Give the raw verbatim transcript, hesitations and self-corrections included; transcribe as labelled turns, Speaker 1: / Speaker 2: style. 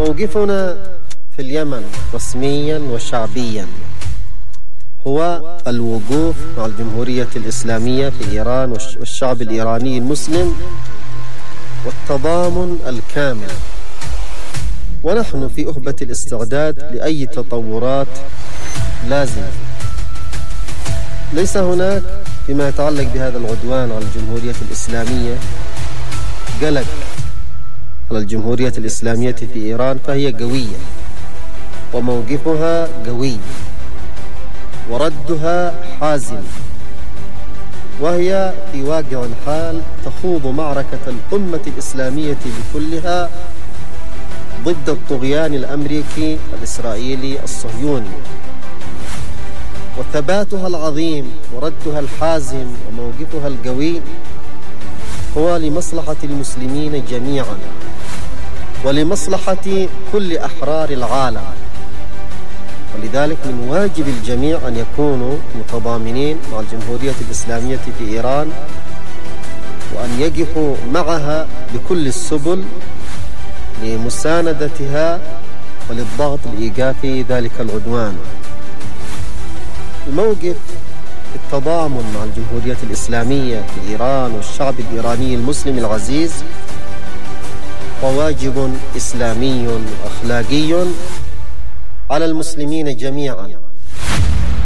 Speaker 1: موقفنا في اليمن رسميا وشعبيا هو الوقوف مع الجمهورية الإسلامية في إيران والشعب الإيراني المسلم والتضامن الكامل، ونحن في أهبة الاستعداد لأي تطورات لازمة. ليس هناك فيما يتعلق بهذا العدوان على الجمهورية الإسلامية قلق على الجمهورية الإسلامية في إيران، فهي قوية وموقفها قوي وردها حازم، وهي في واقع الحال تخوض معركة الأمة الإسلامية بكلها ضد الطغيان الأمريكي الإسرائيلي الصهيوني. وثباتها العظيم وردها الحازم وموقفها القوي هو لمصلحة المسلمين جميعا ولمصلحة كل أحرار العالم، ولذلك من واجب الجميع أن يكونوا متضامنين مع الجمهورية الإسلامية في إيران، وأن يقفوا معها بكل السبل لمساندتها وللضغط لإيقاف ذلك العدوان. الموقف التضامن مع الجمهورية الإسلامية في إيران والشعب الإيراني المسلم العزيز وواجب إسلامي وأخلاقي على المسلمين جميعا